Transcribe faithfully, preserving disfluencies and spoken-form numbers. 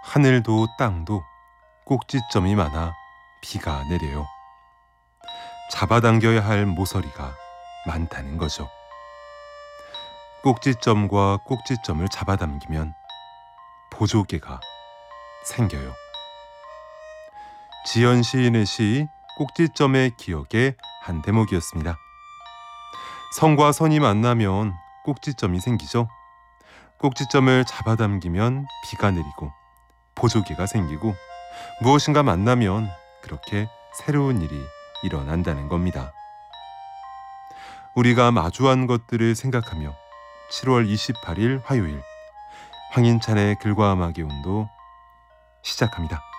하늘도 땅도 꼭지점이 많아 비가 내려요. 잡아당겨야 할 모서리가 많다는 거죠. 꼭지점과 꼭지점을 잡아당기면 보조개가 생겨요. 지연 시인의 시 꼭지점의 기억의 한 대목이었습니다. 선과 선이 만나면 꼭지점이 생기죠. 꼭지점을 잡아당기면 비가 내리고 보조개가 생기고 무엇인가 만나면 그렇게 새로운 일이 일어난다는 겁니다. 우리가 마주한 것들을 생각하며 칠월 이십팔일 화요일 황인찬의 글과 음악의 온도 시작합니다.